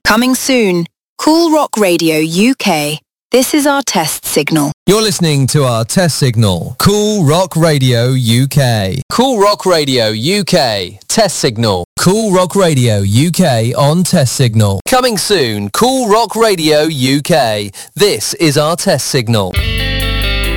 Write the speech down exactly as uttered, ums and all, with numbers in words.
Coming soon, Cool Rock Radio U K. This is our test signal. You're listening to our test signal. Cool Rock Radio U K. Cool Rock Radio U K. Test signal. Cool Rock Radio U K on test signal. Coming soon, Cool Rock Radio U K. This is our test signal.